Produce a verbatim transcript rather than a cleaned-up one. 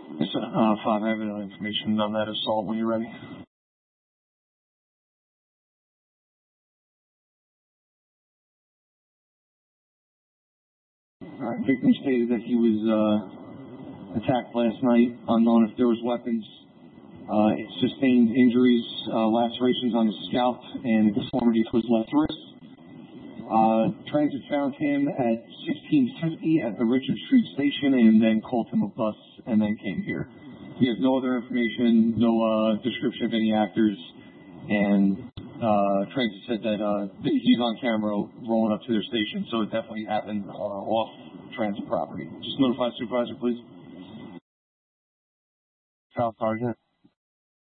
Yes, sir. Uh, five, I have any information on that assault when you're ready. All right. Victim stated that he was uh, attacked last night, unknown if there was weapons. Uh, sustained injuries, uh, lacerations on his scalp, and deformity to his left wrist. Uh, transit found him at sixteen fifty at the Richard Street station and then called him a bus and then came here. He has no other information, no uh, description of any actors, and uh, transit said that uh, he's on camera rolling up to their station, so it definitely happened uh, off transit property. Just notify the supervisor, please. Staff Sergeant.